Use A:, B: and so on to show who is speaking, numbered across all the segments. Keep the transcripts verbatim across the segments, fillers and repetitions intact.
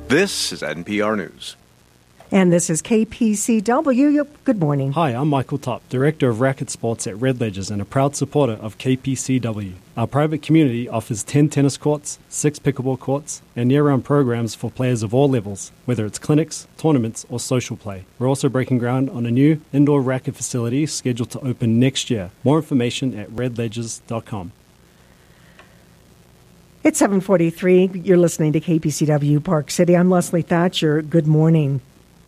A: This is N P R News.
B: And this is K P C W. Good morning.
C: Hi, I'm Michael Topp, Director of Racket Sports at Red Ledgers and a proud supporter of K P C W. Our private community offers ten tennis courts, six pickleball courts, and year-round programs for players of all levels, whether it's clinics, tournaments, or social play. We're also breaking ground on a new indoor racket facility scheduled to open next year. More information at red ledgers dot com.
B: It's seven forty-three. You're listening to K P C W Park City. I'm Leslie Thatcher. Good morning.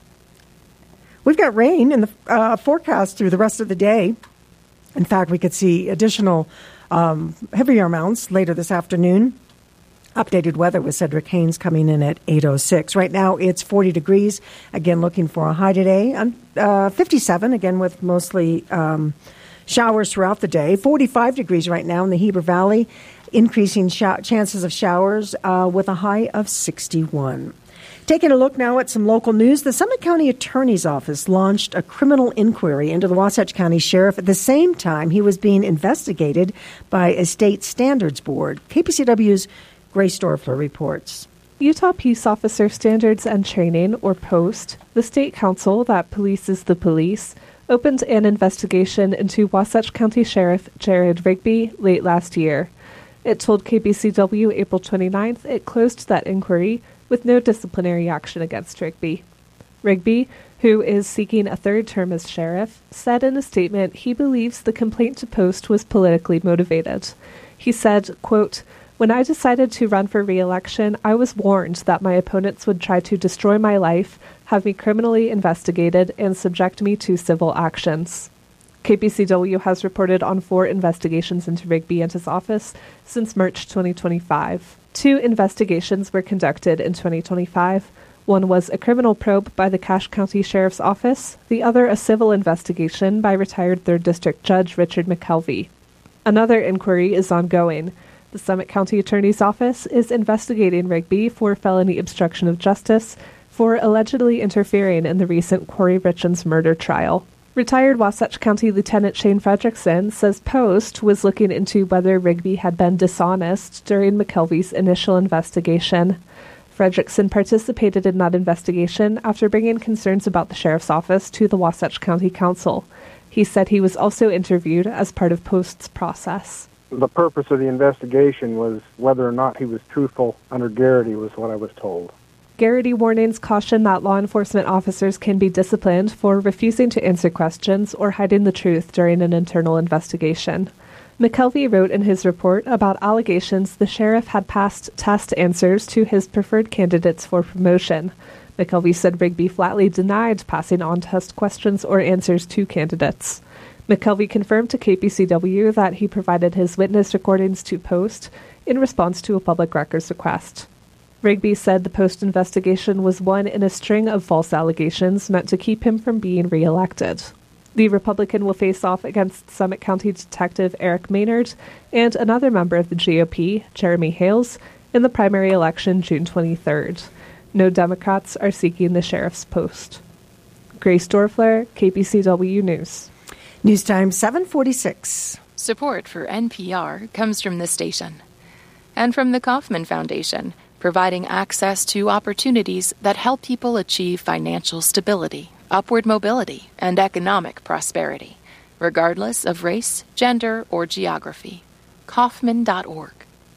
B: We've got rain in the uh, forecast through the rest of the day. In fact, we could see additional um, heavier amounts later this afternoon. Updated weather with Cedric Haynes coming in at eight oh six. Right now, it's forty degrees. Again, looking for a high today. Uh, fifty-seven, again, with mostly um, showers throughout the day. forty-five degrees right now in the Heber Valley. Increasing sh- chances of showers uh, with a high of sixty-one. Taking a look now at some local news, the Summit County Attorney's Office launched a criminal inquiry into the Wasatch County Sheriff at the same time he was being investigated by a state standards board. K P C W's Grace Dorfler reports.
D: Utah Peace Officer Standards and Training, or POST, the state council that polices the police, opened an investigation into Wasatch County Sheriff Jared Rigby late last year. It told K B C W April twenty-ninth it closed that inquiry with no disciplinary action against Rigby. Rigby, who is seeking a third term as sheriff, said in a statement he believes the complaint to Post was politically motivated. He said, quote, "When I decided to run for re-election, I was warned that my opponents would try to destroy my life, have me criminally investigated, and subject me to civil actions." K P C W has reported on four investigations into Rigby and his office since March twenty twenty-five. Two investigations were conducted in twenty twenty-five. One was a criminal probe by the Cache County Sheriff's Office, the other a civil investigation by retired third District Judge Richard McKelvey. Another inquiry is ongoing. The Summit County Attorney's Office is investigating Rigby for felony obstruction of justice for allegedly interfering in the recent Corey Richens murder trial. Retired Wasatch County Lieutenant Shane Fredrickson says Post was looking into whether Rigby had been dishonest during McKelvey's initial investigation. Fredrickson participated in that investigation after bringing concerns about the sheriff's office to the Wasatch County Council. He said he was also interviewed as part of Post's process.
E: The purpose of the investigation was whether or not he was truthful under Garrity, was what I was told.
D: Garrity warnings caution that law enforcement officers can be disciplined for refusing to answer questions or hiding the truth during an internal investigation. McKelvey wrote in his report about allegations the sheriff had passed test answers to his preferred candidates for promotion. McKelvey said Rigby flatly denied passing on test questions or answers to candidates. McKelvey confirmed to K P C W that he provided his witness recordings to Post in response to a public records request. Rigby said the Post investigation was one in a string of false allegations meant to keep him from being reelected. The Republican will face off against Summit County Detective Eric Maynard and another member of the G O P, Jeremy Hales, in the primary election June twenty-third. No Democrats are seeking the sheriff's post. Grace Dorfler, K P C W News.
B: News time seven forty-six.
F: Support for N P R comes from this station and from the Kauffman Foundation, providing access to opportunities that help people achieve financial stability, upward mobility, and economic prosperity, regardless of race, gender, or geography. Kauffman dot org.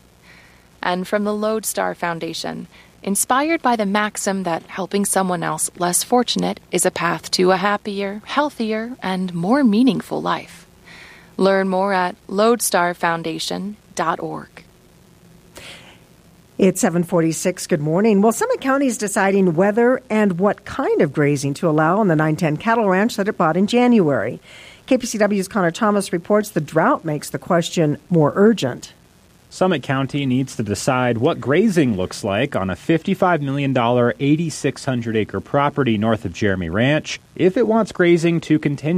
F: And from the Lodestar Foundation, inspired by the maxim that helping someone else less fortunate is a path to a happier, healthier, and more meaningful life. Learn more at lodestar foundation dot org.
B: It's seven forty-six. Good morning. Well, Summit County is deciding whether and what kind of grazing to allow on the nine ten cattle ranch that it bought in January. K P C W's Connor Thomas reports the drought makes the question more urgent.
G: Summit County needs to decide what grazing looks like on a fifty-five million dollars, eight thousand six hundred acre property north of Jeremy Ranch if it wants grazing to continue.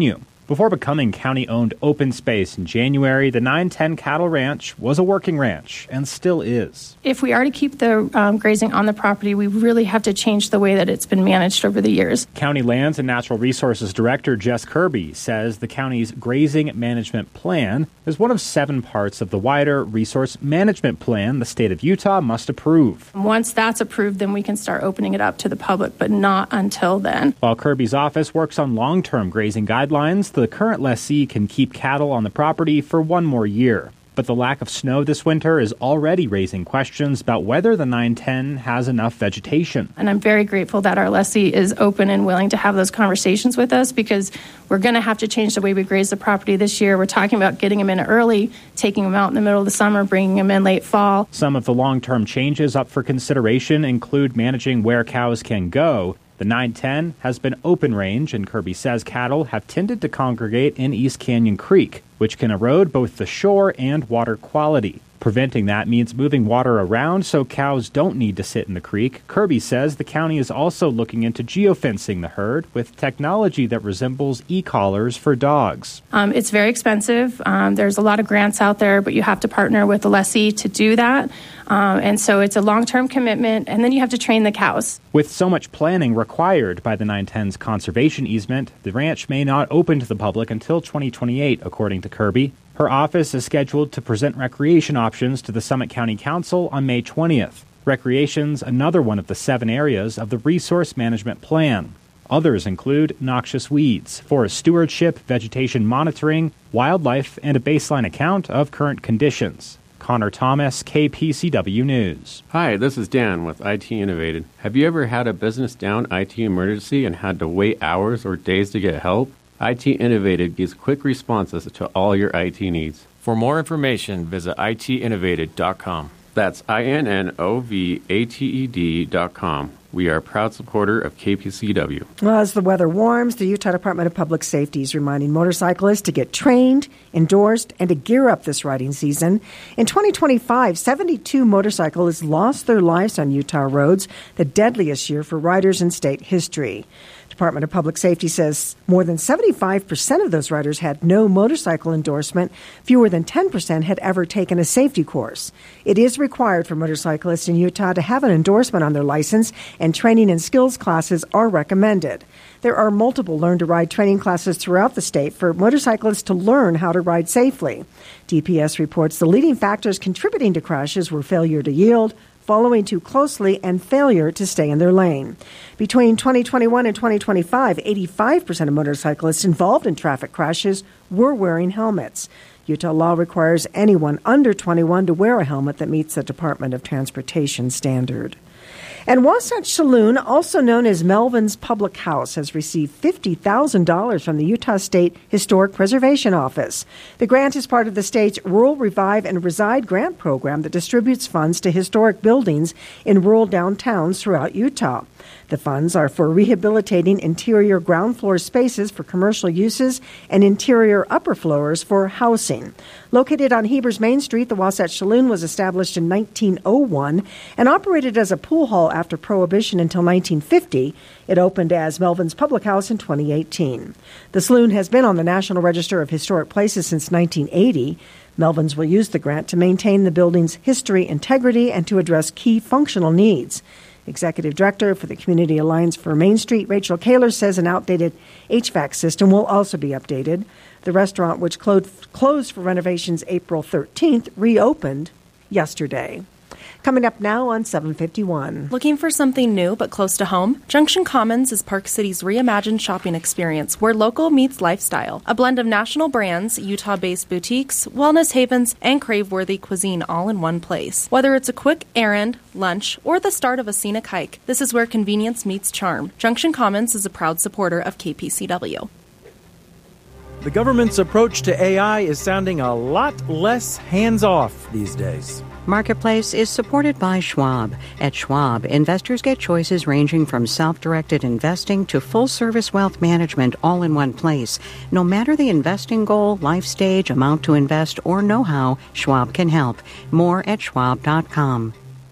G: Before becoming county-owned open space in January, the nine ten Cattle Ranch was a working ranch and still is.
H: If we are to keep the um, grazing on the property, we really have to change the way that it's been managed over the years.
G: County Lands and Natural Resources Director Jess Kirby says the county's grazing management plan is one of seven parts of the wider resource management plan the state of Utah must approve.
H: Once that's approved, then we can start opening it up to the public, but not until then.
G: While Kirby's office works on long-term grazing guidelines, the current lessee can keep cattle on the property for one more year. But the lack of snow this winter is already raising questions about whether the nine ten has enough vegetation.
H: And I'm very grateful that our lessee is open and willing to have those conversations with us, because we're going to have to change the way we graze the property this year. We're talking about getting them in early, taking them out in the middle of the summer, bringing them in late fall.
G: Some of the long-term changes up for consideration include managing where cows can go. The nine ten has been open range, and Kirby says cattle have tended to congregate in East Canyon Creek, which can erode both the shore and water quality. Preventing that means moving water around so cows don't need to sit in the creek. Kirby says the county is also looking into geofencing the herd with technology that resembles e-collars for dogs.
H: Um, it's very expensive. Um, there's a lot of grants out there, but you have to partner with the lessee to do that. Um, and so it's a long-term commitment, and then you have to train the cows.
G: With so much planning required by the nine ten's conservation easement, the ranch may not open to the public until twenty twenty-eight, according to Kirby. Her office is scheduled to present recreation options to the Summit County Council on May twentieth. Recreation's another one of the seven areas of the Resource Management Plan. Others include noxious weeds, forest stewardship, vegetation monitoring, wildlife, and a baseline account of current conditions. Connor Thomas, K P C W News.
I: Hi, this is Dan with I T Innovated. Have you ever had a business down I T emergency and had to wait hours or days to get help? I T Innovated gives quick responses to all your I T needs.
J: For more information, visit I T innovated dot com.
I: That's I N N O V A T E D dot com. We are a proud supporter of K P C W.
B: Well, as the weather warms, the Utah Department of Public Safety is reminding motorcyclists to get trained, endorsed, and to gear up this riding season. In twenty twenty-five, seventy-two motorcyclists lost their lives on Utah roads, the deadliest year for riders in state history. Department of Public Safety says more than seventy-five percent of those riders had no motorcycle endorsement. Fewer than ten percent had ever taken a safety course. It is required for motorcyclists in Utah to have an endorsement on their license, and training and skills classes are recommended. There are multiple learn-to-ride training classes throughout the state for motorcyclists to learn how to ride safely. D P S reports the leading factors contributing to crashes were failure to yield, following too closely, and failure to stay in their lane. Between twenty twenty-one and twenty twenty-five, eighty-five percent of motorcyclists involved in traffic crashes were wearing helmets. Utah law requires anyone under twenty-one to wear a helmet that meets the Department of Transportation standard. And Wasatch Saloon, also known as Melvin's Public House, has received fifty thousand dollars from the Utah State Historic Preservation Office. The grant is part of the state's Rural Revive and Reside grant program that distributes funds to historic buildings in rural downtowns throughout Utah. The funds are for rehabilitating interior ground floor spaces for commercial uses and interior upper floors for housing. Located on Heber's Main Street, the Wasatch Saloon was established in nineteen oh one and operated as a pool hall after Prohibition until nineteen fifty. It opened as Melvin's Public House in twenty eighteen. The saloon has been on the National Register of Historic Places since nineteen eighty. Melvin's will use the grant to maintain the building's history integrity and to address key functional needs. Executive Director for the Community Alliance for Main Street, Rachel Kaler, says an outdated H V A C system will also be updated. The restaurant, which closed for renovations April thirteenth, reopened yesterday. Coming up now on seven fifty-one.
K: Looking for something new but close to home? Junction Commons is Park City's reimagined shopping experience where local meets lifestyle. A blend of national brands, Utah-based boutiques, wellness havens, and crave-worthy cuisine all in one place. Whether it's a quick errand, lunch, or the start of a scenic hike, this is where convenience meets charm. Junction Commons is a proud supporter of K P C W.
L: The government's approach to A I is sounding a lot less hands-off these days.
M: Marketplace is supported by Schwab. At Schwab, investors get choices ranging from self-directed investing to full-service wealth management all in one place. No matter the investing goal, life stage, amount to invest, or know-how, Schwab can help. More at schwab dot com.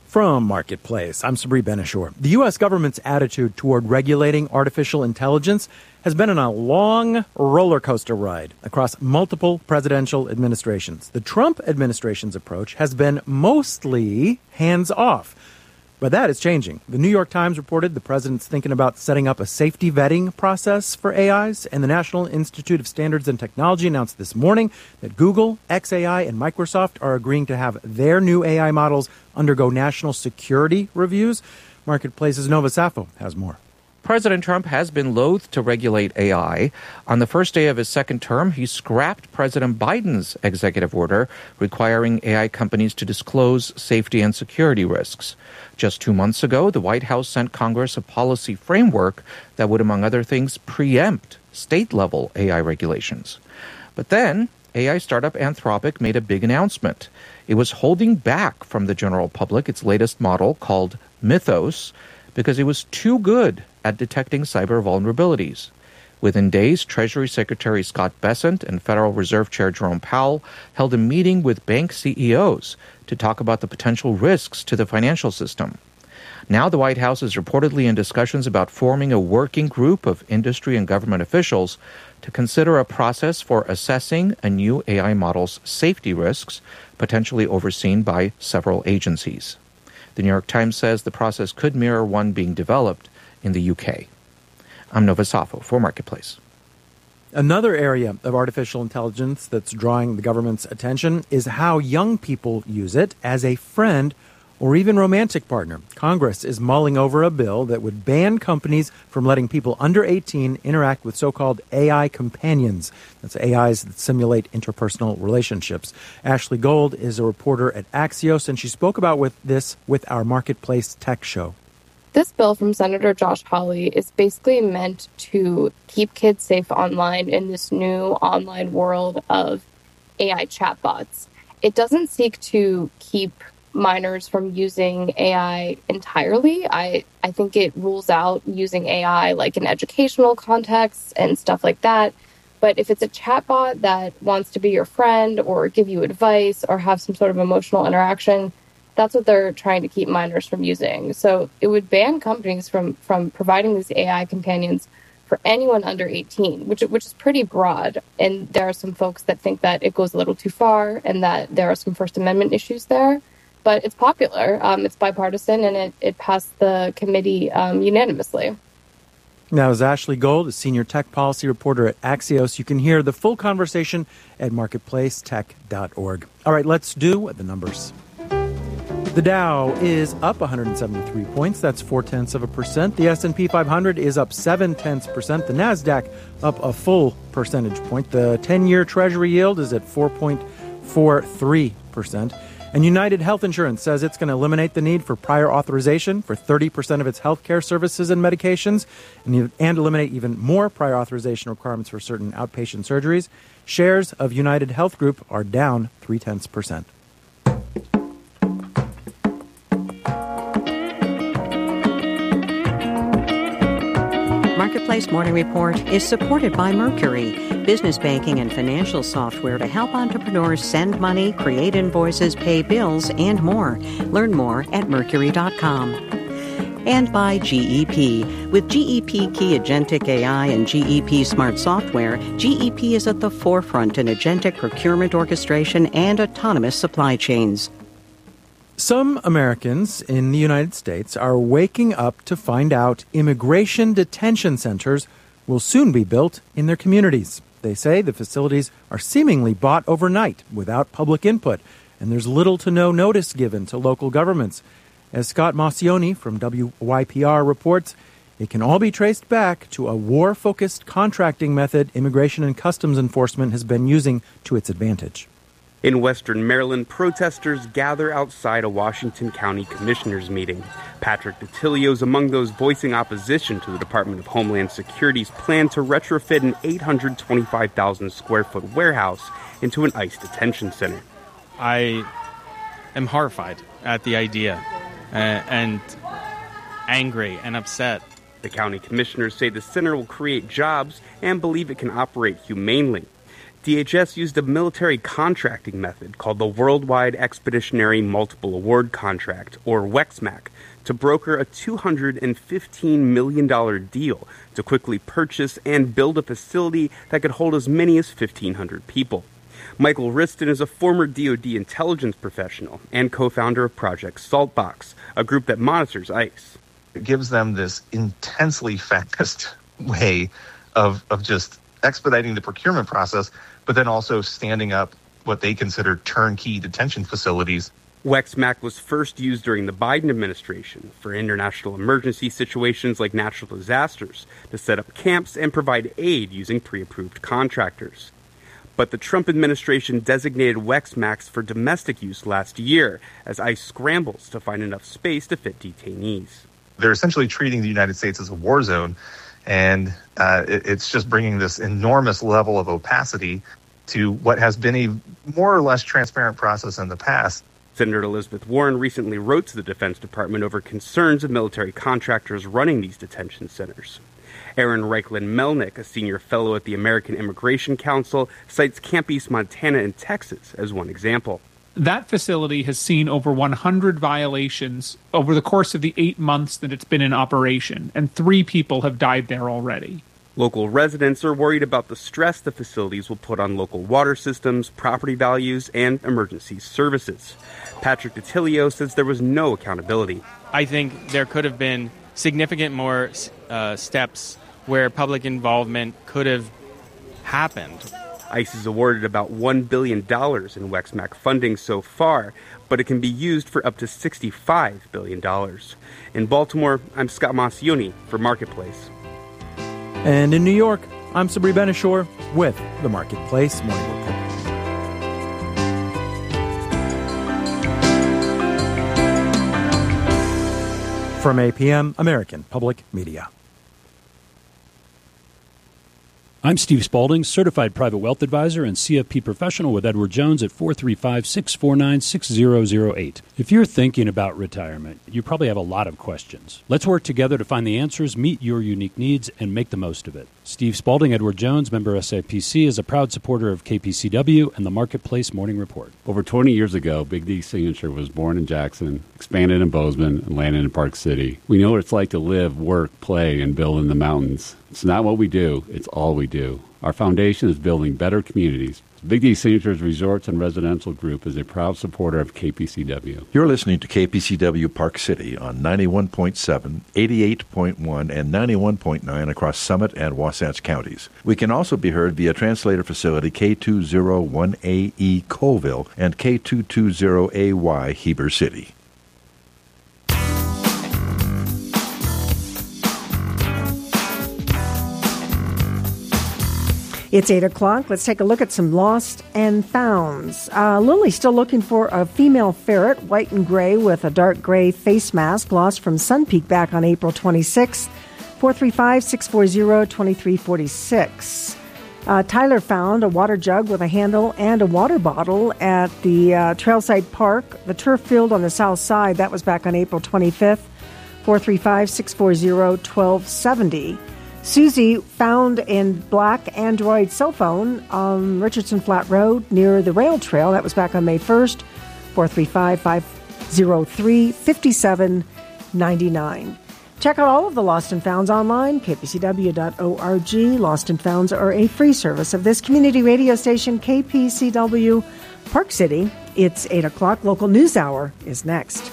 L: From Marketplace, I'm Sabri Benishore. The U S government's attitude toward regulating artificial intelligence has been on a long roller coaster ride across multiple presidential administrations. The Trump administration's approach has been mostly hands-off. But that is changing. The New York Times reported the president's thinking about setting up a safety vetting process for A Is, and the National Institute of Standards and Technology announced this morning that Google, X A I, and Microsoft are agreeing to have their new A I models undergo national security reviews. Marketplace's Nova Safo has more.
N: President Trump has been loath to regulate A I. On the first day of his second term, he scrapped President Biden's executive order requiring A I companies to disclose safety and security risks. Just two months ago, the White House sent Congress a policy framework that would, among other things, preempt state-level A I regulations. But then, A I startup Anthropic made a big announcement. It was holding back from the general public its latest model called Mythos because it was too good at detecting cyber vulnerabilities. Within days, Treasury Secretary Scott Bessent and Federal Reserve Chair Jerome Powell held a meeting with bank C E Os to talk about the potential risks to the financial system. Now the White House is reportedly in discussions about forming a working group of industry and government officials to consider a process for assessing a new A I model's safety risks, potentially overseen by several agencies. The New York Times says the process could mirror one being developed in the U K. I'm Nova Safo for Marketplace.
L: Another area of artificial intelligence that's drawing the government's attention is how young people use it as a friend or even romantic partner. Congress is mulling over a bill that would ban companies from letting people under eighteen interact with so-called A I companions. That's A Is that simulate interpersonal relationships. Ashley Gold is a reporter at Axios, and she spoke about with this with our Marketplace Tech Show.
O: This bill from Senator Josh Hawley is basically meant to keep kids safe online in this new online world of A I chatbots. It doesn't seek to keep minors from using A I entirely. I, I think it rules out using A I like in educational contexts and stuff like that. But if it's a chatbot that wants to be your friend or give you advice or have some sort of emotional interaction, that's what they're trying to keep minors from using. So it would ban companies from, from providing these A I companions for anyone under eighteen, which which is pretty broad. And there are some folks that think that it goes a little too far and that there are some First Amendment issues there. But it's popular, um, it's bipartisan, and it, it passed the committee um, unanimously.
L: Now, as Ashley Gold, a senior tech policy reporter at Axios, you can hear the full conversation at marketplace tech dot org. All right, let's do the numbers. The Dow is up one hundred seventy-three points. That's four-tenths of a percent. The S and P five hundred is up seven-tenths percent. The NASDAQ up a full percentage point. The ten-year Treasury yield is at four point four three percent. And United Health Insurance says it's going to eliminate the need for prior authorization for thirty percent of its health care services and medications and, and eliminate even more prior authorization requirements for certain outpatient surgeries. Shares of United Health Group are down three-tenths percent.
M: Marketplace Morning Report is supported by Mercury, business banking and financial software to help entrepreneurs send money, create invoices, pay bills, and more. Learn more at mercury dot com. And by G E P. With G E P Key Agentic A I and G E P Smart Software, G E P is at the forefront in agentic procurement orchestration and autonomous supply chains.
L: Some Americans in the United States are waking up to find out immigration detention centers will soon be built in their communities. They say the facilities are seemingly bought overnight without public input, and there's little to no notice given to local governments. As Scott Maucione from W Y P R reports, it can all be traced back to a war-focused contracting method Immigration and Customs Enforcement has been using to its advantage.
P: In western Maryland, protesters gather outside a Washington County Commissioners meeting. Patrick DiTilio is among those voicing opposition to the Department of Homeland Security's plan to retrofit an eight hundred twenty-five thousand square foot warehouse into an ICE detention center.
Q: I am horrified at the idea uh, and angry and upset.
P: The county commissioners say the center will create jobs and believe it can operate humanely. D H S used a military contracting method called the Worldwide Expeditionary Multiple Award Contract, or WEXMAC, to broker a two hundred fifteen million dollars deal to quickly purchase and build a facility that could hold as many as fifteen hundred people. Michael Riston is a former D O D intelligence professional and co-founder of Project Saltbox, a group that monitors ICE.
R: It gives them this intensely fast way of, of just expediting the procurement process, but then also standing up what they consider turnkey detention facilities.
P: WEXMAC was first used during the Biden administration for international emergency situations like natural disasters to set up camps and provide aid using pre-approved contractors. But the Trump administration designated WEXMACs for domestic use last year as ICE scrambles to find enough space to fit detainees.
R: They're essentially treating the United States as a war zone, and uh, it, it's just bringing this enormous level of opacity to what has been a more or less transparent process in the past.
P: Senator Elizabeth Warren recently wrote to the Defense Department over concerns of military contractors running these detention centers. Aaron Reichlin Melnick, a senior fellow at the American Immigration Council, cites Camp East, Montana in Texas as one example.
S: That facility has seen over one hundred violations over the course of the eight months that it's been in operation, and three people have died there already.
P: Local residents are worried about the stress the facilities will put on local water systems, property values, and emergency services. Patrick DiTilio says there was no accountability.
Q: I think there could have been significant more uh, steps where public involvement could have happened.
P: ICE has awarded about one billion dollars in WEXMAC funding so far, but it can be used for up to sixty-five billion dollars. In Baltimore, I'm Scott Maucione for Marketplace.
L: And in New York, I'm Sabri Benishore with the Marketplace Morning Report. From A P M, American Public Media.
T: I'm Steve Spaulding, Certified Private Wealth Advisor and C F P Professional with Edward Jones at four three five, six four nine, six zero zero eight. If you're thinking about retirement, you probably have a lot of questions. Let's work together to find the answers, meet your unique needs, and make the most of it. Steve Spaulding, Edward Jones, member S I P C, is a proud supporter of K P C W and the Marketplace Morning Report.
I: Over twenty years ago, Big D Signature was born in Jackson, expanded in Bozeman, and landed in Park City. We know what it's like to live, work, play, and build in the mountains. It's not what we do, it's all we do. Our foundation is building better communities. Big D Signatures Resorts and Residential Group is a proud supporter of K P C W.
U: You're listening to K P C W Park City on ninety-one point seven, eighty-eight point one, and ninety-one point nine across Summit and Wasatch counties. We can also be heard via translator facility K two oh one A E Colville and K two twenty A Y Heber City.
B: It's eight o'clock. Let's take a look at some lost and founds. Uh, Lily's still looking for a female ferret, white and gray with a dark gray face mask, lost from Sun Peak back on April twenty-sixth. four three five, six four zero, two three four six. Uh, Tyler found a water jug with a handle and a water bottle at the uh, Trailside Park, the turf field on the south side. That was back on April twenty-fifth. four three five, six four zero, one two seven zero. Susie found in black Android cell phone on Richardson Flat Road near the rail trail. That was back on May first. four three five, five zero three, five seven nine nine. Check out all of the Lost and Founds online, k p c w dot org. Lost and Founds are a free service of this community radio station, K P C W Park City. It's eight o'clock. Local News Hour is next.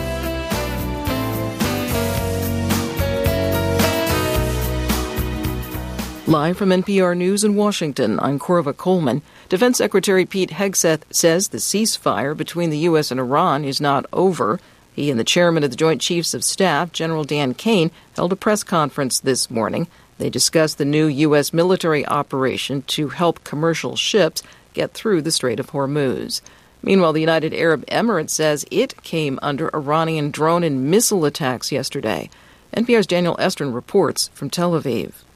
V: Live from N P R News in Washington, I'm Corva Coleman. Defense Secretary Pete Hegseth says the ceasefire between the U S and Iran is not over. He and the chairman of the Joint Chiefs of Staff, General Dan Kane, held a press conference this morning. They discussed the new U S military operation to help commercial ships get through the Strait of Hormuz. Meanwhile, the United Arab Emirates says it came under Iranian drone and missile attacks yesterday. N P R's Daniel Estrin reports from Tel Aviv.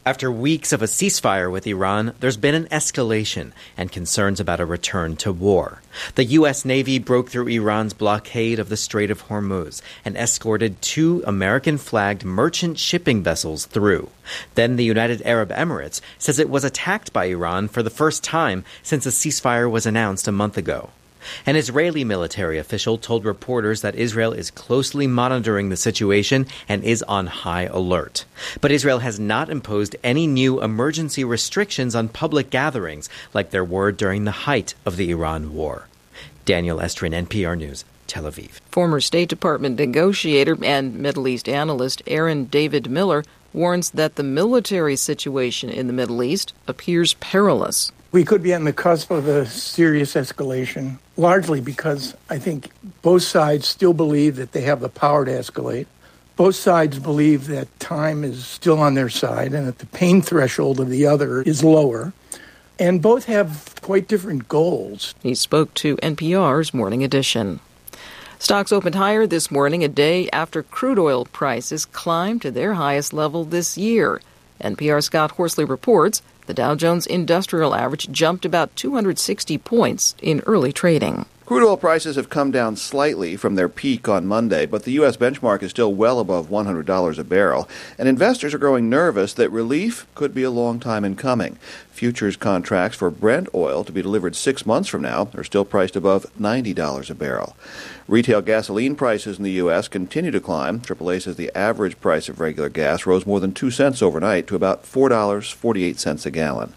A: After weeks of a ceasefire with Iran, there's been an escalation and concerns about a return to war. The U S. Navy broke through Iran's blockade of the Strait of Hormuz and escorted two American-flagged merchant shipping vessels through. Then the United Arab Emirates says it was attacked by Iran for the first time since a ceasefire was announced a month ago. An Israeli military official told reporters that Israel is closely monitoring the situation and is on high alert. But Israel has not imposed any new emergency restrictions on public gatherings like there were during the height of the Iran war. Daniel Estrin, N P R News, Tel Aviv.
V: Former State Department negotiator and Middle East analyst Aaron David Miller warns that the military situation in the Middle East appears perilous.
C: We could be on the cusp of a serious escalation, largely because I think both sides still believe that they have the power to escalate. Both sides believe that time is still on their side and that the pain threshold of the other is lower. And both have quite different goals.
V: He spoke to N P R's Morning Edition. Stocks opened higher this morning, a day after crude oil prices climbed to their highest level this year. N P R's Scott Horsley reports the Dow Jones Industrial Average jumped about two hundred sixty points in early trading.
W: Crude oil prices have come down slightly from their peak on Monday, but the U S benchmark is still well above one hundred dollars a barrel, and investors are growing nervous that relief could be a long time in coming. Futures contracts for Brent oil to be delivered six months from now are still priced above ninety dollars a barrel. Retail gasoline prices in the U S continue to climb. triple A says the average price of regular gas rose more than two cents overnight to about four dollars and forty-eight cents a gallon.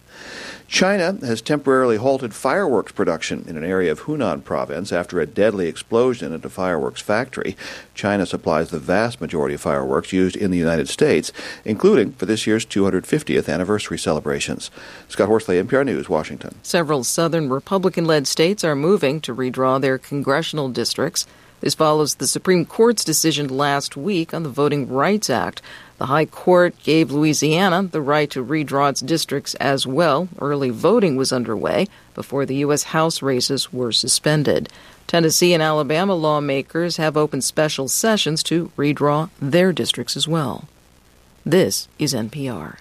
W: China has temporarily halted fireworks production in an area of Hunan province after a deadly explosion at a fireworks factory. China supplies the vast majority of fireworks used in the United States, including for this year's two hundred fiftieth anniversary celebrations. Scott Horsley, N P R News, Washington.
V: Several southern Republican-led states are moving to redraw their congressional districts. This follows the Supreme Court's decision last week on the Voting Rights Act. The High Court gave Louisiana the right to redraw its districts as well. Early voting was underway before the U S. House races were suspended. Tennessee and Alabama lawmakers have opened special sessions to redraw their districts as well. This is N P R.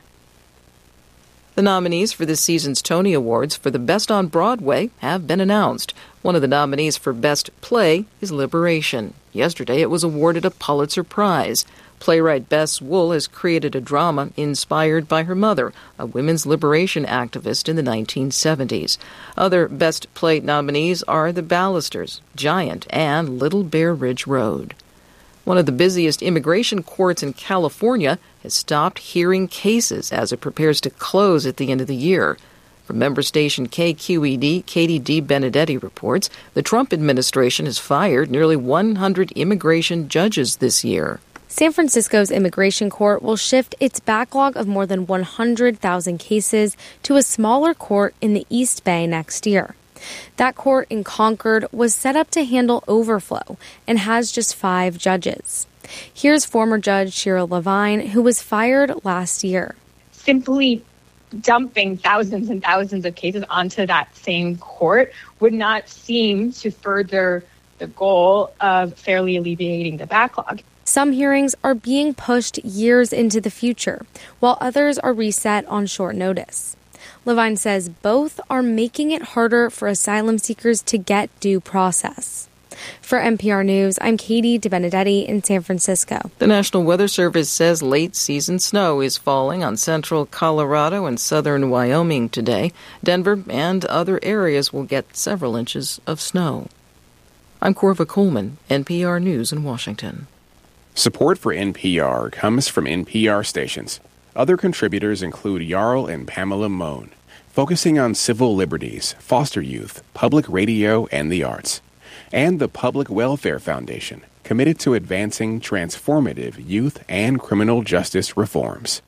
V: The nominees for this season's Tony Awards for the Best on Broadway have been announced. One of the nominees for Best Play is Liberation. Yesterday, it was awarded a Pulitzer Prize. Playwright Bess Wool has created a drama inspired by her mother, a women's liberation activist in the nineteen seventies. Other Best Play nominees are The Ballisters, Giant, and Little Bear Ridge Road. One of the busiest immigration courts in California has stopped hearing cases as it prepares to close at the end of the year. From member station K Q E D, Katie D. Benedetti reports the Trump administration has fired nearly one hundred immigration judges this year.
X: San Francisco's immigration court will shift its backlog of more than one hundred thousand cases to a smaller court in the East Bay next year. That court in Concord was set up to handle overflow and has just five judges. Here's former Judge Shira Levine, who was fired last year.
Y: Simply dumping thousands and thousands of cases onto that same court would not seem to further the goal of fairly alleviating the backlog.
X: Some hearings are being pushed years into the future, while others are reset on short notice. Levine says both are making it harder for asylum seekers to get due process. For N P R News, I'm Katie DeBenedetti in San Francisco.
V: The National Weather Service says late-season snow is falling on central Colorado and southern Wyoming today. Denver and other areas will get several inches of snow. I'm Corva Coleman, N P R News in Washington.
Z: Support for N P R comes from N P R stations. Other contributors include Jarl and Pamela Mohn, focusing on civil liberties, foster youth, public radio, and the arts. And the Public Welfare Foundation, committed to advancing transformative youth and criminal justice reforms.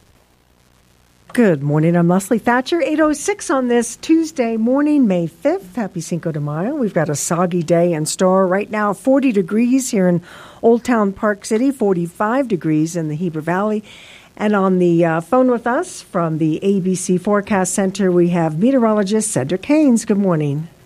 B: Good morning. I'm Leslie Thatcher. eight oh six on this Tuesday morning, May fifth. Happy Cinco de Mayo. We've got a soggy day in store. Right now, forty degrees here in Old Town Park City, forty-five degrees in the Heber Valley. And on the uh, phone with us from the A B C Forecast Center, we have meteorologist Cedric Haynes. Good morning.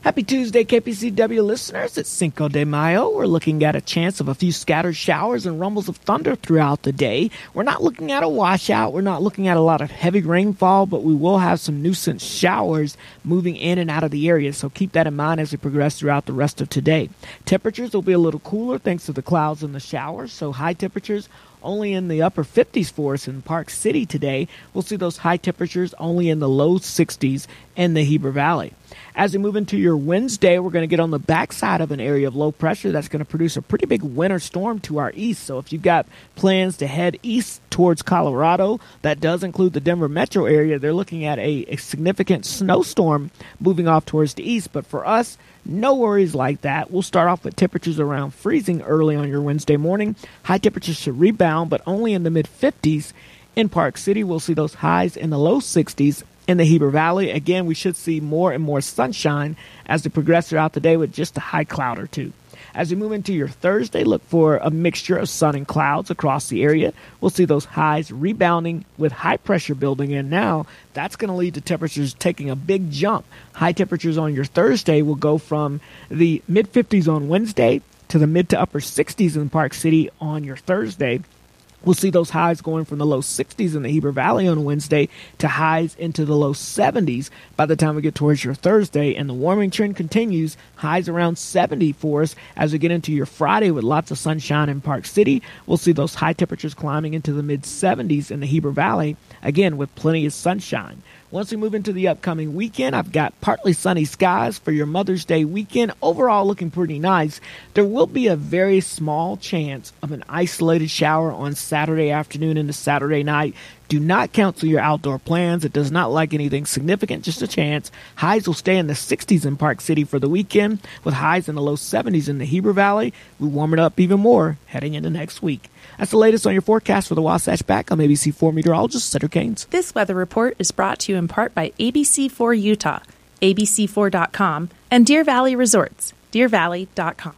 D: Happy Tuesday, K P C W listeners. It's Cinco de Mayo. We're looking at a chance of a few scattered showers and rumbles of thunder throughout the day. We're not looking at a washout. We're not looking at a lot of heavy rainfall, but we will have some nuisance showers moving in and out of the area. So keep that in mind as we progress throughout the rest of today. Temperatures will be a little cooler thanks to the clouds and the showers. So high temperatures only in the upper fifties for us in Park City today. We'll see those high temperatures only in the low sixties in the Heber Valley. As we move into your Wednesday, we're going to get on the backside of an area of low pressure that's going to produce a pretty big winter storm to our east. So if you've got plans to head east towards Colorado, that does include the Denver metro area, they're looking at a, a significant snowstorm moving off towards the east. But for us, no worries like that. We'll start off with temperatures around freezing early on your Wednesday morning. High temperatures should rebound, but only in the mid fifties. In Park City, we'll see those highs in the low sixties. In the Heber Valley, again, we should see more and more sunshine as we progress throughout the day with just a high cloud or two. As we move into your Thursday, look for a mixture of sun and clouds across the area. We'll see those highs rebounding with high pressure building in now. That's going to lead to temperatures taking a big jump. High temperatures on your Thursday will go from the mid fifties on Wednesday to the mid to upper sixties in Park City on your Thursday. We'll see those highs going from the low sixties in the Heber Valley on Wednesday to highs into the low seventies by the time we get towards your Thursday. And the warming trend continues, highs around seventy for us as we get into your Friday with lots of sunshine in Park City. We'll see those high temperatures climbing into the mid seventies in the Heber Valley, again with plenty of sunshine. Once we move into the upcoming weekend, I've got partly sunny skies for your Mother's Day weekend. Overall looking pretty nice. There will be a very small chance of an isolated shower on Saturday afternoon into Saturday night. Do not cancel your outdoor plans. It does not like anything significant, just a chance. Highs will stay in the sixties in Park City for the weekend, with highs in the low seventies in the Heber Valley. We warm it up even more heading into next week. That's the latest on your forecast for the Wasatch Back. I'm A B C four meteorologist Cedric Haynes.
K: This weather report is brought to you in part by A B C four Utah, A B C four dot com, and Deer Valley Resorts, deer valley dot com.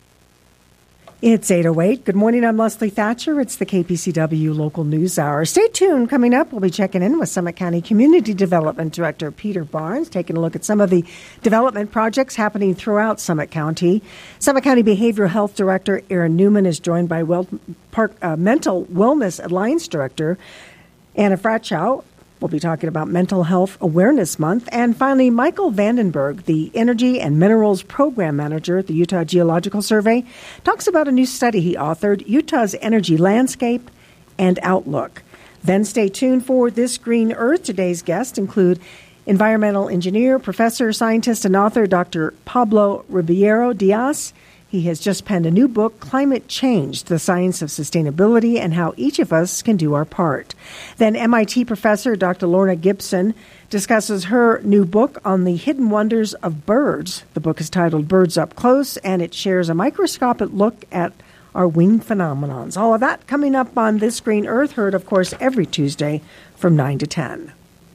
B: It's eight oh eight. Good morning. I'm Leslie Thatcher. It's the K P C W Local News Hour. Stay tuned. Coming up, we'll be checking in with Summit County Community Development Director Peter Barnes, taking a look at some of the development projects happening throughout Summit County. Summit County Behavioral Health Director Aaron Newman is joined by well, Park, uh, Mental Wellness Alliance Director Anna Fratchow. We'll be talking about Mental Health Awareness Month. And finally, Michael Vandenberg, the Energy and Minerals Program Manager at the Utah Geological Survey, talks about a new study he authored, Utah's Energy Landscape and Outlook. Then stay tuned for This Green Earth. Today's guests include environmental engineer, professor, scientist, and author Doctor Pablo Ribeiro Diaz. He has just penned a new book, Climate Change, The Science of Sustainability and How Each of Us Can Do Our Part. Then M I T professor Doctor Lorna Gibson discusses her new book on the hidden wonders of birds. The book is titled Birds Up Close, and it shares a microscopic look at our wing phenomenons. All of that coming up on This Green Earth, heard, of course, every Tuesday from nine to ten.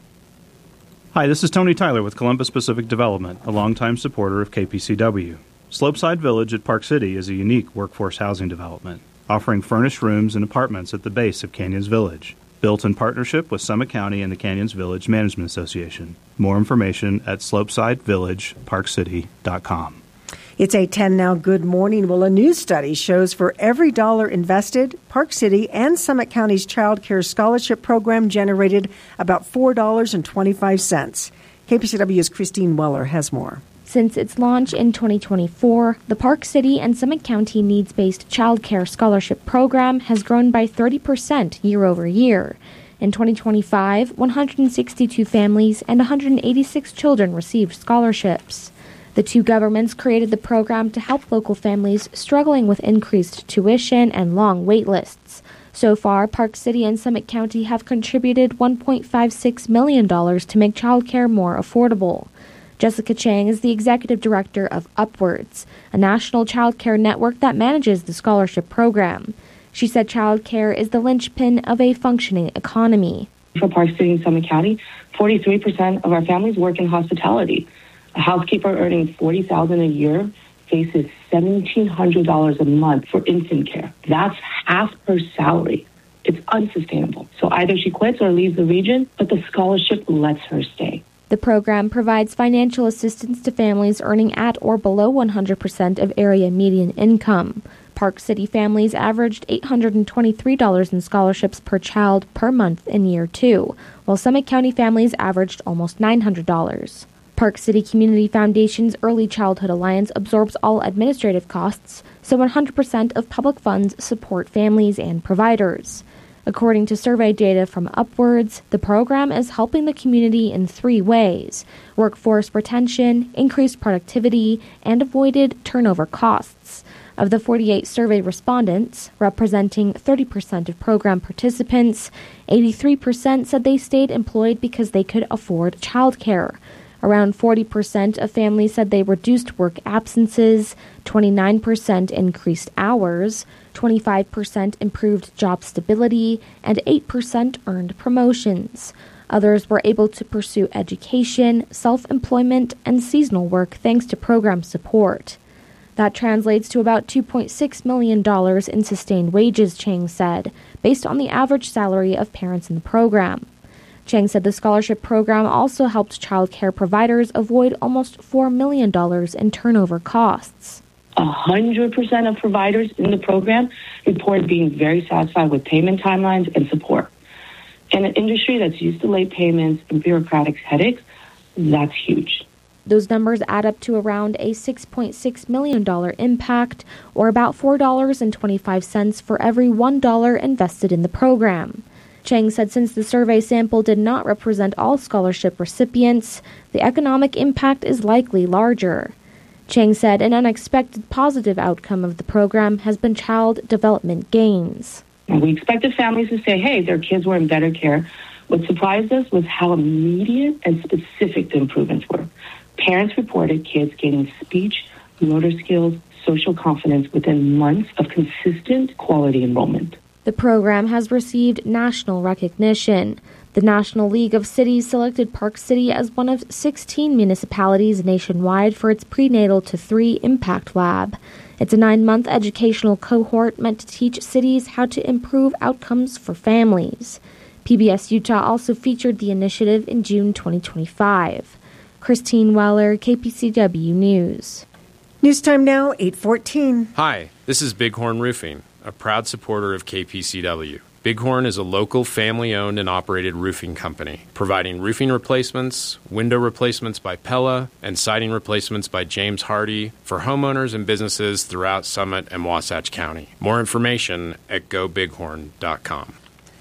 E: Hi, this is Tony Tyler with Columbus Pacific Development, a longtime supporter of K P C W. Slopeside Village at Park City is a unique workforce housing development, offering furnished rooms and apartments at the base of Canyons Village. Built in partnership with Summit County and the Canyons Village Management Association. More information at slopeside village park city dot com.
B: It's eight ten now. Good morning. Well, a new study shows for every dollar invested, Park City and Summit County's Child Care Scholarship Program generated about four dollars and twenty-five cents. K P C W's Christine Weller has more.
F: Since its launch in twenty twenty-four, the Park City and Summit County Needs-Based Child Care Scholarship Program has grown by thirty percent year over year. In twenty twenty-five, one hundred sixty-two families and one hundred eighty-six children received scholarships. The two governments created the program to help local families struggling with increased tuition and long wait lists. So far, Park City and Summit County have contributed one point five six million dollars to make childcare more affordable. Jessica Chang is the executive director of Upwards, a national child care network that manages the scholarship program. She said child care is the linchpin of a functioning economy.
G: For Park City and Summit County, forty-three percent of our families work in hospitality. A housekeeper earning forty thousand dollars a year faces one thousand seven hundred dollars a month for infant care. That's half her salary. It's unsustainable. So either she quits or leaves the region, but the scholarship lets her stay.
F: The program provides financial assistance to families earning at or below one hundred percent of area median income. Park City families averaged eight hundred twenty-three dollars in scholarships per child per month in year two, while Summit County families averaged almost nine hundred dollars. Park City Community Foundation's Early Childhood Alliance absorbs all administrative costs, so one hundred percent of public funds support families and providers. According to survey data from Upwards, the program is helping the community in three ways: workforce retention, increased productivity, and avoided turnover costs. Of the forty-eight survey respondents, representing thirty percent of program participants, eighty-three percent said they stayed employed because they could afford childcare. Around forty percent of families said they reduced work absences, twenty-nine percent increased hours, twenty-five percent improved job stability, and eight percent earned promotions. Others were able to pursue education, self-employment, and seasonal work thanks to program support. That translates to about two point six million dollars in sustained wages, Chang said, based on the average salary of parents in the program. Chang said the scholarship program also helped child care providers avoid almost four million dollars in turnover costs.
G: one hundred percent of providers in the program reported being very satisfied with payment timelines and support. In an industry that's used to late payments and bureaucratic headaches, that's huge.
F: Those numbers add up to around a six point six million dollars impact, or about four dollars and twenty-five cents for every one dollar invested in the program. Chang said since the survey sample did not represent all scholarship recipients, the economic impact is likely larger. Chang said an unexpected positive outcome of the program has been child development gains.
G: And we expected families to say, hey, their kids were in better care. What surprised us was how immediate and specific the improvements were. Parents reported kids gaining speech, motor skills, social confidence within months of consistent quality enrollment.
F: The program has received national recognition. The National League of Cities selected Park City as one of sixteen municipalities nationwide for its prenatal to three impact lab. It's a nine-month educational cohort meant to teach cities how to improve outcomes for families. P B S Utah also featured the initiative in June twenty twenty-five. Christine Weller, K P C W News.
B: News time now, eight fourteen.
H: Hi, this is Bighorn Roofing, a proud supporter of K P C W. Bighorn is a local family-owned and operated roofing company, providing roofing replacements, window replacements by Pella, and siding replacements by James Hardy for homeowners and businesses throughout Summit and Wasatch County. More information at go bighorn dot com.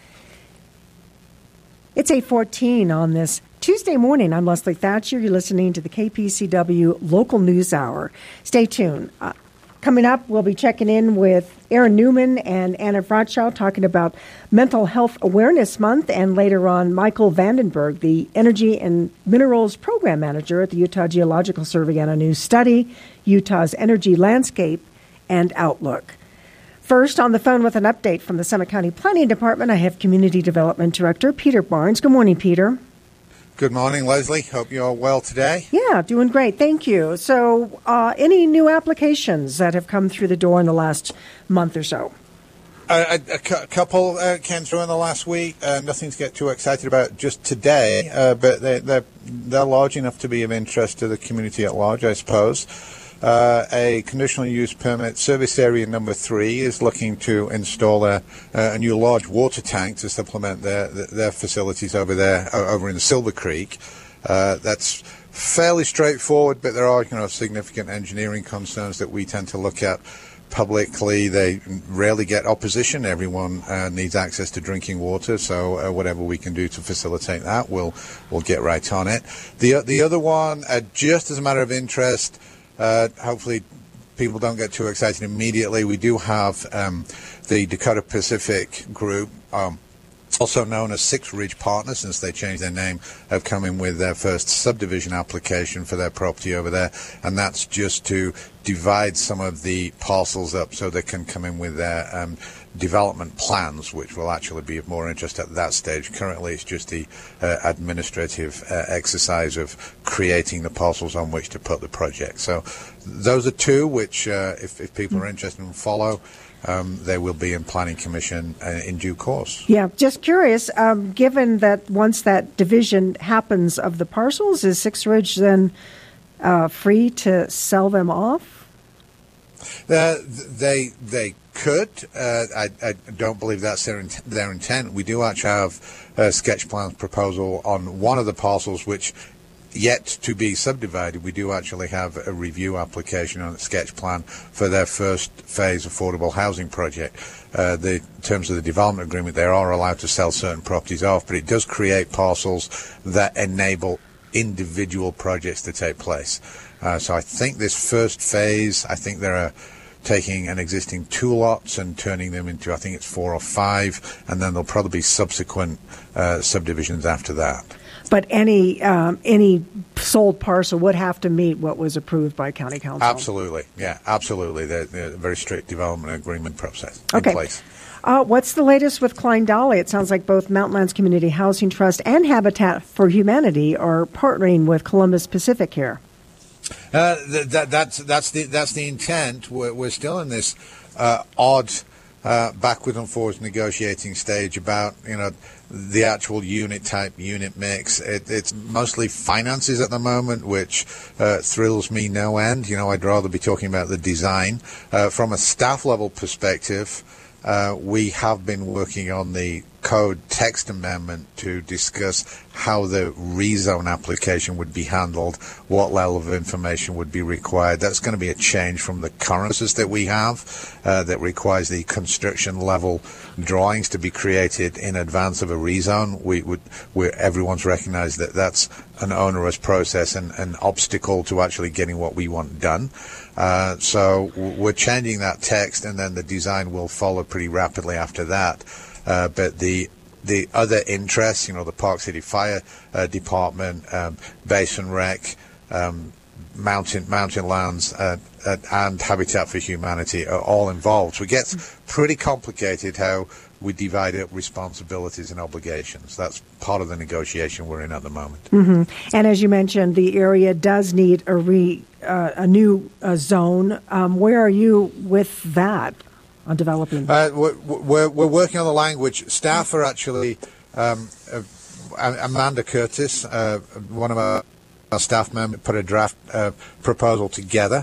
B: It's eight fourteen on this Tuesday morning. I'm Leslie Thatcher. You're listening to the K P C W Local News Hour. Stay tuned. Uh, coming up, we'll be checking in with Aaron Newman and Anna Bradshaw talking about Mental Health Awareness Month, and later on, Michael Vandenberg, the Energy and Minerals Program Manager at the Utah Geological Survey, on a new study, Utah's Energy Landscape and Outlook. First, on the phone with an update from the Summit County Planning Department, I have Community Development Director Peter Barnes. Good morning, Peter.
J: Good morning, Leslie. Hope you're all well today.
B: Yeah, doing great. Thank you. So, uh, any new applications that have come through the door in the last month or so?
J: Uh, a, a cu- couple uh, came through in the last week. Uh, nothing to get too excited about just today, uh, but they, they're, they're large enough to be of interest to the community at large, I suppose. Uh, a conditional use permit, service area number three, is looking to install a, a new large water tank to supplement their their facilities over there, over in Silver Creek. Uh, that's fairly straightforward, but there are, you know, significant engineering concerns that we tend to look at publicly. They rarely get opposition. Everyone uh, needs access to drinking water, so uh, whatever we can do to facilitate that, we'll we'll get right on it. The the other one, uh, just as a matter of interest. Uh, hopefully people don't get too excited immediately. We do have um, the Dakota Pacific Group, um, also known as Six Ridge Partners, since they changed their name, have come in with their first subdivision application for their property over there, and that's just to divide some of the parcels up so they can come in with their um, development plans, which will actually be of more interest at that stage. Currently, it's just the uh, administrative uh, exercise of creating the parcels on which to put the project. So those are two which, uh, if, if people are interested in follow, um, they will be in Planning Commission uh, in due course.
B: Yeah, just curious, um, given that once that division happens of the parcels, is Six Ridge then uh, free to sell them off?
J: Uh, they they could. Uh, I, I don't believe that's their int- their intent. We do actually have a sketch plan proposal on one of the parcels, which yet to be subdivided. We do actually have a review application on the sketch plan for their first phase affordable housing project. Uh, the, in terms of the development agreement, they are allowed to sell certain properties off, but it does create parcels that enable individual projects to take place. Uh, so I think this first phase, I think there are taking an existing two lots and turning them into, I think it's four or five, and then there'll probably be subsequent uh, subdivisions after that.
B: But any um, any sold parcel would have to meet what was approved by County Council.
J: Absolutely, yeah, absolutely. There's a very strict development agreement process
B: okay.
J: in place.
B: Uh, what's the latest with Klein Dolly? It sounds like both Mountainlands Community Housing Trust and Habitat for Humanity are partnering with Columbus Pacific here.
J: Uh, th- that, that's that's the that's the intent. We're, we're still in this uh, odd uh, backward and forwards negotiating stage about you know the actual unit type, unit mix. It, it's mostly finances at the moment, which uh, thrills me no end. You know, I'd rather be talking about the design. Uh, from a staff level perspective, uh, we have been working on the code text amendment to discuss how the rezone application would be handled, what level of information would be required. That's going to be a change from the current process that we have uh, that requires the construction level drawings to be created in advance of a rezone. We would, we're, everyone's recognized that that's an onerous process and an obstacle to actually getting what we want done. Uh, so we're changing that text, and then the design will follow pretty rapidly after that. Uh, but the the other interests, you know, the Park City Fire uh, Department, um, Basin Rec, um, Mountain Mountain Lands, uh, uh, and Habitat for Humanity are all involved. So it gets pretty complicated how we divide up responsibilities and obligations. That's part of the negotiation we're in at the moment.
B: Mm-hmm. And as you mentioned, the area does need a re uh, a new uh, zone. Um, where are you with that? On developing?
J: Uh, we're, we're, we're working on the language. Staff are actually, um, uh, Amanda Curtis, uh, one of our, our staff members, put a draft uh, proposal together.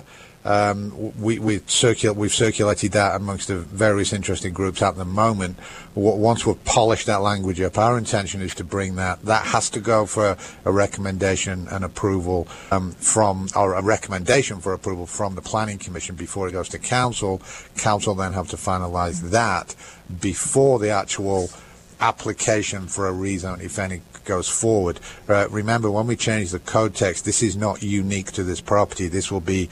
J: Um, we, we circul- we've circulated that amongst the various interested groups at the moment. W- once we've polished that language up, our intention is to bring that. That has to go for a recommendation and approval um, from, or a recommendation for approval from the Planning Commission before it goes to Council. Council then have to finalise that before the actual application for a rezone, if any, goes forward. Uh, remember, when we change the code text, this is not unique to this property. This will be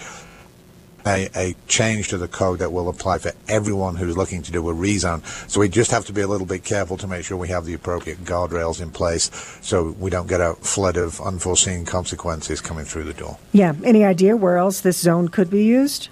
J: A, a change to the code that will apply for everyone who's looking to do a rezone. So we just have to be a little bit careful to make sure we have the appropriate guardrails in place so we don't get a flood of unforeseen consequences coming through the door.
B: Yeah. Any idea where else this zone could be used?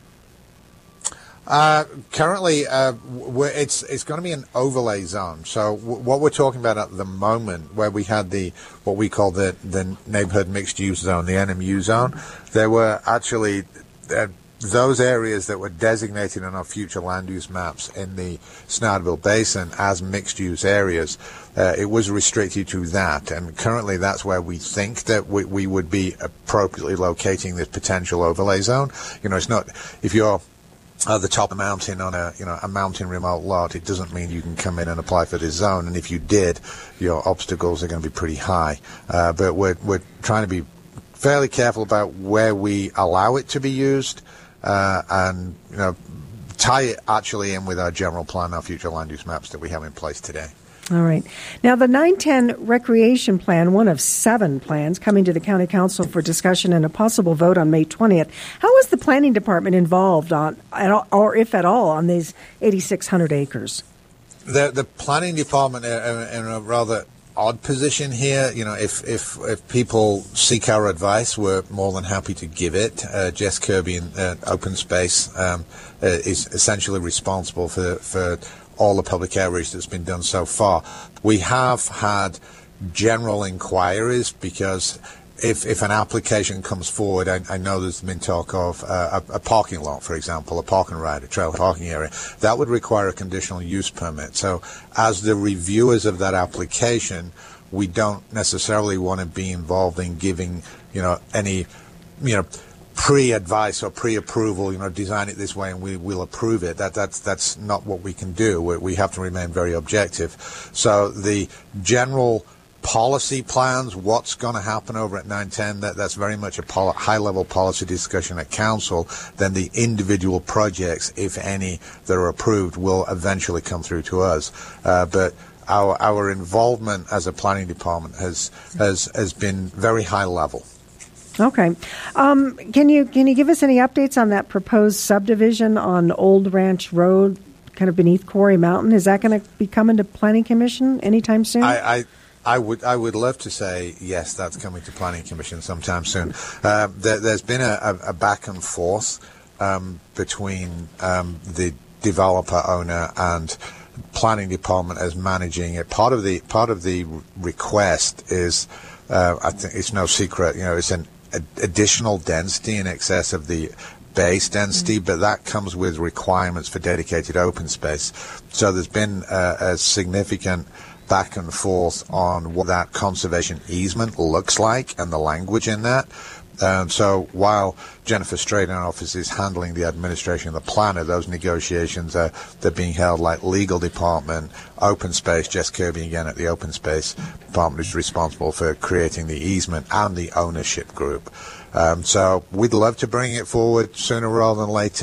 J: Uh, currently, uh, we're, it's it's going to be an overlay zone. So w- what we're talking about at the moment, where we had the what we call the the neighborhood mixed use zone, the N M U zone, there were actually uh, those areas that were designated on our future land use maps in the Snardville Basin as mixed-use areas. Uh, it was restricted to that, and currently that's where we think that we, we would be appropriately locating this potential overlay zone. You know, it's not, if you're at the top of the mountain on a, you know, a mountain remote lot, it doesn't mean you can come in and apply for this zone, and if you did, your obstacles are going to be pretty high. Uh, but we're, we're trying to be fairly careful about where we allow it to be used, Uh, and, you know, tie it actually in with our general plan, our future land use maps that we have in place today.
B: All right. Now, the nine ten Recreation Plan, one of seven plans coming to the County Council for discussion and a possible vote on May twentieth. How is the Planning Department involved on, or if at all, on these eighty-six hundred acres?
J: The, the Planning Department are in a rather odd position here. You know, if, if if people seek our advice, we're more than happy to give it. Uh, Jess Kirby in uh, Open Space um, uh, is essentially responsible for for all the public outreach that's been done so far. We have had general inquiries because if if an application comes forward, I, I know there's been talk of uh, a, a parking lot, for example, a parking ride, a trail parking area. That would require a conditional use permit. So as the reviewers of that application, we don't necessarily want to be involved in giving, you know, any, you know, pre-advice or pre-approval, you know, design it this way and we will approve it. That that's that's not what we can do. We, we have to remain very objective. So the general policy plans, what's going to happen over at nine ten, that, that's very much a pol- high-level policy discussion at council. Then the individual projects, if any, that are approved will eventually come through to us. Uh, but our our involvement as a planning department has has has been very high level.
B: Okay. Um, can you can you give us any updates on that proposed subdivision on Old Ranch Road, kind of beneath Quarry Mountain? Is that going to be coming to Planning Commission anytime soon?
J: I, I I would I would love to say yes, that's coming to Planning Commission sometime soon. Uh, there, there's been a, a, a back and forth um, between um, the developer owner and Planning Department as managing it. Part of the part of the request is, uh, I think it's no secret, you know, it's an a, additional density in excess of the base density, mm-hmm. but that comes with requirements for dedicated open space. So there's been uh, a significant back and forth on what that conservation easement looks like and the language in that. Um, so while Jennifer Strait in our office is handling the administration of the planner, those negotiations are they're being held like legal department, open space. Jess Kirby again at the open space department is responsible for creating the easement and the ownership group. Um, so we'd love to bring it forward sooner rather than later.